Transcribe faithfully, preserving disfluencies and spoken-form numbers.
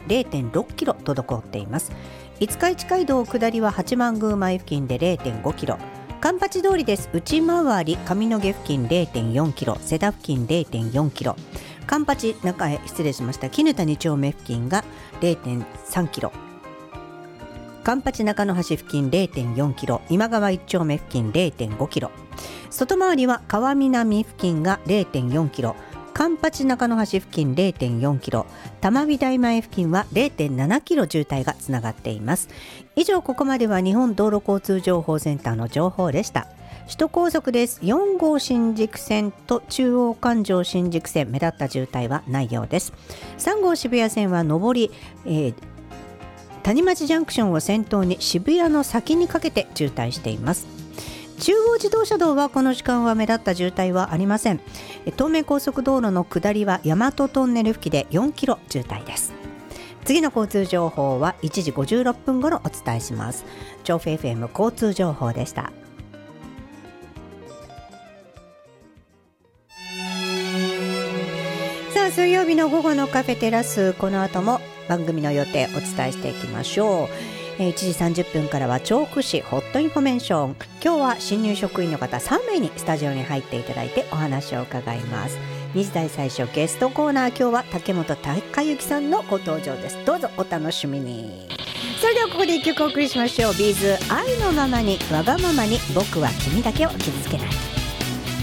れいてんろっキロ滞っています。五日市街道下りは八幡宮前付近で れいてんごキロ、環八通りです。内回り上野毛付近 れいてんよんキロ、瀬田付近 れいてんよんキロ、環八中へ失礼しました絹谷町目付近が れいてんさんキロ、環八中野橋付近 れいてんよんキロ、今川一丁目付近 れいてんごキロ、外回りは川南付近が れいてんよんキロ、環八中野橋付近 れいてんよんキロ、玉美大前付近は れいてんななキロ渋滞がつながっています。以上、ここまでは日本道路交通情報センターの情報でした。首都高速です。よん号新宿線と中央環状新宿線、目立った渋滞はないようです。さん号渋谷線は上り、えー、谷町ジャンクションを先頭に渋谷の先にかけて渋滞しています。中央自動車道はこの時間は目立った渋滞はありません。東名高速道路の下りは大和トンネル付近でよんキロ渋滞です。次の交通情報はいちじごじゅうろっぷん頃お伝えします。調布 エフエム 交通情報でした。さあ、水曜日の午後のカフェテラス、この後も番組の予定お伝えしていきましょう。いちじさんじゅっぷんからは調布市ホットインフォメーション。今日は新入職員の方さんめいにスタジオに入っていただいてお話を伺います。にじ台最初ゲストコーナー、今日は竹本孝之さんのご登場です。どうぞお楽しみに。それではここで一曲お送りしましょう。ビーズ愛のままにわがままに僕は君だけを傷つけない。